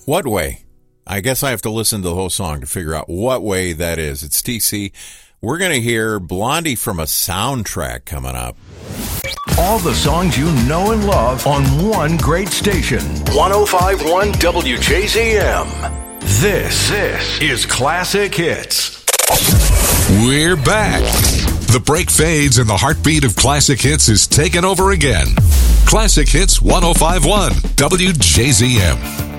What way? I guess I have to listen to the whole song to figure out what way that is. It's TC. We're going to hear Blondie from a Soundtrack coming up. All the songs you know and love on one great station. 105.1 WJZM. This is Classic Hits. We're back. The break fades and the heartbeat of Classic Hits is taken over again. Classic Hits 105.1 WJZM.